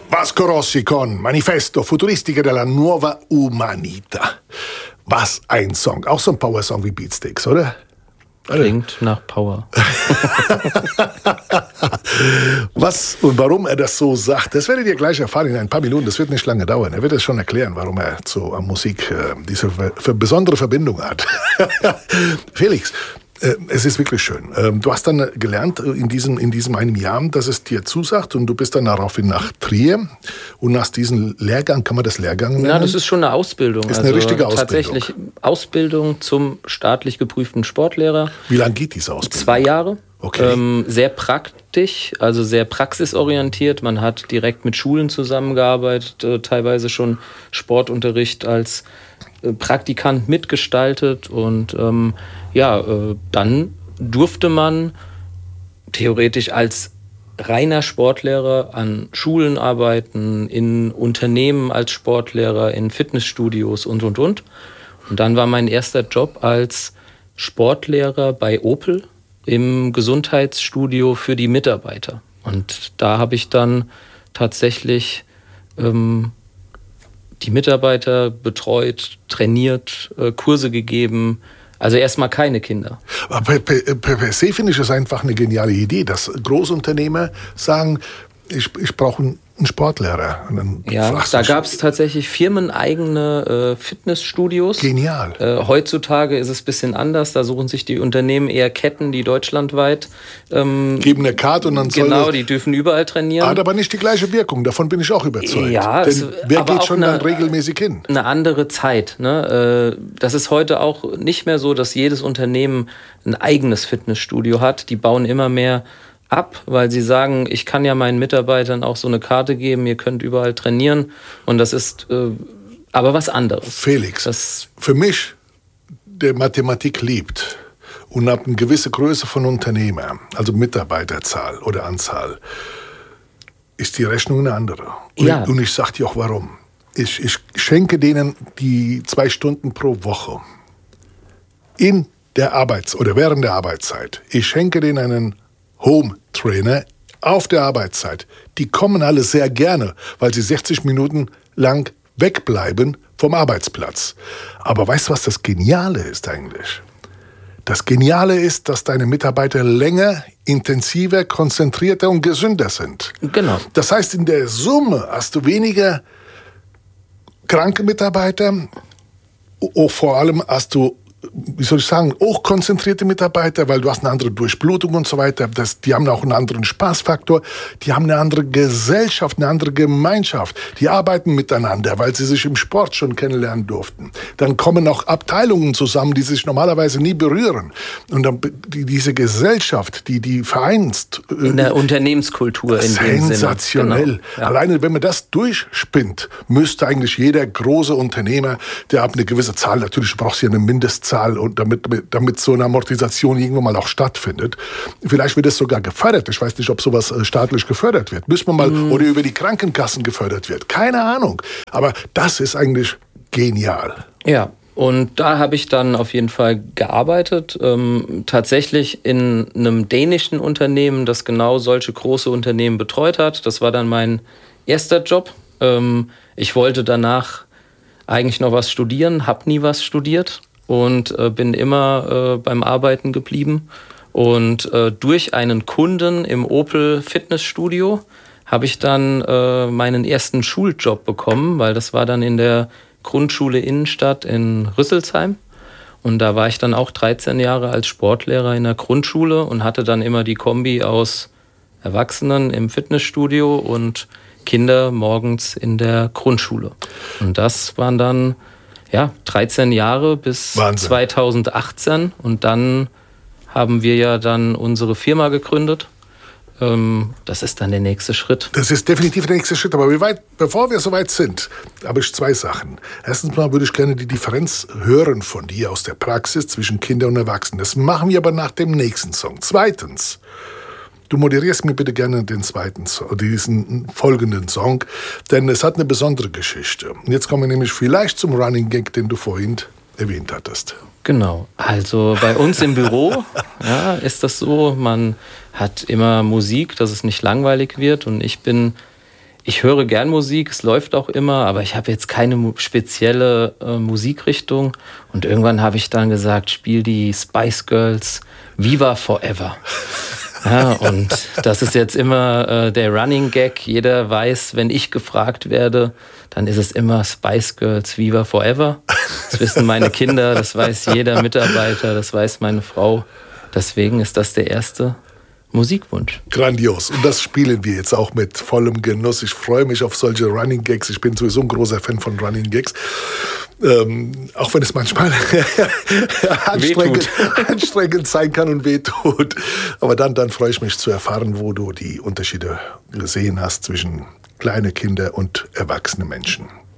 Vasco Rossi con Manifesto Futuristico della Nuova Umanità. Was ein Song. Auch so ein Power-Song wie Beatsticks, oder? Klingt nach Power. Was und warum er das so sagt, das werdet ihr gleich erfahren in ein paar Minuten. Das wird nicht lange dauern. Er wird es schon erklären, warum er zur Musik diese besondere Verbindung hat. Felix, es ist wirklich schön. Du hast dann gelernt in diesem einem Jahr, dass es dir zusagt und du bist dann daraufhin nach Trier und nach diesem Lehrgang, kann man das Lehrgang nennen? Ja, das ist schon eine Ausbildung. Ist eine richtige Ausbildung. Tatsächlich Ausbildung zum staatlich geprüften Sportlehrer. Wie lange geht diese Ausbildung? 2 Jahre. Okay. Sehr praktisch, also sehr praxisorientiert. Man hat direkt mit Schulen zusammengearbeitet, teilweise schon Sportunterricht als Praktikant mitgestaltet und dann durfte man theoretisch als reiner Sportlehrer an Schulen arbeiten, in Unternehmen als Sportlehrer, in Fitnessstudios und. Und dann war mein erster Job als Sportlehrer bei Opel im Gesundheitsstudio für die Mitarbeiter. Und da habe ich dann tatsächlich die Mitarbeiter betreut, trainiert, Kurse gegeben. Also erstmal keine Kinder. Aber per se finde ich es einfach eine geniale Idee, dass Großunternehmer sagen, ich brauche einen Sportlehrer. Ja, da gab es tatsächlich firmeneigene Fitnessstudios. Genial. Heutzutage ist es ein bisschen anders. Da suchen sich die Unternehmen eher Ketten, die deutschlandweit geben eine Karte und dann genau, die dürfen überall trainieren. Hat aber nicht die gleiche Wirkung. Davon bin ich auch überzeugt. Ja, denn wer geht schon dann regelmäßig hin? Eine andere Zeit. Ne? Das ist heute auch nicht mehr so, dass jedes Unternehmen ein eigenes Fitnessstudio hat. Die bauen immer mehr ab, weil sie sagen, ich kann ja meinen Mitarbeitern auch so eine Karte geben, ihr könnt überall trainieren und das ist aber was anderes. Felix, für mich, der Mathematik liebt und ab eine gewisse Größe von Unternehmer, also Mitarbeiterzahl oder Anzahl, ist die Rechnung eine andere. Und ich sage dir auch warum. Ich schenke denen die 2 Stunden pro Woche in der oder während der Arbeitszeit. Ich schenke denen einen Home Trainer auf der Arbeitszeit. Die kommen alle sehr gerne, weil sie 60 Minuten lang wegbleiben vom Arbeitsplatz. Aber weißt du, was das Geniale ist eigentlich? Das Geniale ist, dass deine Mitarbeiter länger, intensiver, konzentrierter und gesünder sind. Genau. Das heißt, in der Summe hast du weniger kranke Mitarbeiter, vor allem hast du hochkonzentrierte Mitarbeiter, weil du hast eine andere Durchblutung und so weiter. Die haben auch einen anderen Spaßfaktor. Die haben eine andere Gesellschaft, eine andere Gemeinschaft. Die arbeiten miteinander, weil sie sich im Sport schon kennenlernen durften. Dann kommen auch Abteilungen zusammen, die sich normalerweise nie berühren. Und dann diese Gesellschaft, die vereinst. In der Unternehmenskultur in dem Sinne. Sensationell. Genau. Ja. Alleine, wenn man das durchspinnt, müsste eigentlich jeder große Unternehmer, der ab eine gewisse Zahl, natürlich brauchst du ja eine Mindestzahl, und damit so eine Amortisation irgendwann mal auch stattfindet. Vielleicht wird es sogar gefördert. Ich weiß nicht, ob sowas staatlich gefördert wird. Müssen wir mal, oder über die Krankenkassen gefördert wird. Keine Ahnung. Aber das ist eigentlich genial. Ja, und da habe ich dann auf jeden Fall gearbeitet. Tatsächlich in einem dänischen Unternehmen, das genau solche große Unternehmen betreut hat. Das war dann mein erster Job. Ich wollte danach eigentlich noch was studieren, habe nie was studiert. Und bin immer beim Arbeiten geblieben. Und durch einen Kunden im Opel Fitnessstudio habe ich dann meinen ersten Schuljob bekommen, weil das war dann in der Grundschule Innenstadt in Rüsselsheim. Und da war ich dann auch 13 Jahre als Sportlehrer in der Grundschule und hatte dann immer die Kombi aus Erwachsenen im Fitnessstudio und Kinder morgens in der Grundschule. Und das waren dann 13 Jahre bis Wahnsinn. 2018 und dann haben wir ja dann unsere Firma gegründet. Das ist dann der nächste Schritt. Das ist definitiv der nächste Schritt, aber bevor wir soweit sind, habe ich 2 Sachen. Erstens mal würde ich gerne die Differenz hören von dir aus der Praxis zwischen Kindern und Erwachsenen. Das machen wir aber nach dem nächsten Song. Zweitens, du moderierst mir bitte gerne diesen folgenden Song, denn es hat eine besondere Geschichte. Und jetzt kommen wir nämlich vielleicht zum Running Gag, den du vorhin erwähnt hattest. Genau, also bei uns im Büro ist das so, man hat immer Musik, dass es nicht langweilig wird und ich bin Ich höre gern Musik, es läuft auch immer, aber ich habe jetzt keine spezielle Musikrichtung. Und irgendwann habe ich dann gesagt, spiel die Spice Girls Viva Forever. Ja, und das ist jetzt immer der Running Gag. Jeder weiß, wenn ich gefragt werde, dann ist es immer Spice Girls Viva Forever. Das wissen meine Kinder, das weiß jeder Mitarbeiter, das weiß meine Frau. Deswegen ist das der erste Musikwunsch. Grandios. Und das spielen wir jetzt auch mit vollem Genuss. Ich freue mich auf solche Running Gags. Ich bin sowieso ein großer Fan von Running Gags. Auch wenn es manchmal anstrengend sein kann und wehtut. Aber dann freue ich mich zu erfahren, wo du die Unterschiede gesehen hast zwischen kleinen Kindern und erwachsenen Menschen.